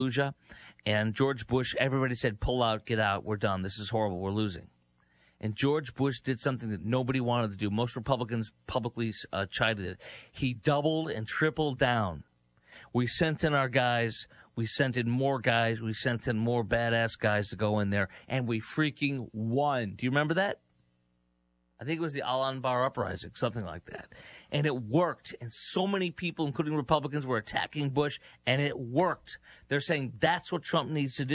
Fallujah, and George Bush, everybody said, pull out, get out, we're done. This is horrible, we're losing. And George Bush did something that nobody wanted to do. Most Republicans publicly chided it. He doubled and tripled down. We sent in our guys. We sent in more guys. We sent in more badass guys to go in there. And we freaking won. Do you remember that? I think it was the Al-Anbar uprising, something like that. And it worked. And so many people, including Republicans, were attacking Bush. And it worked. They're saying that's what Trump needs to do.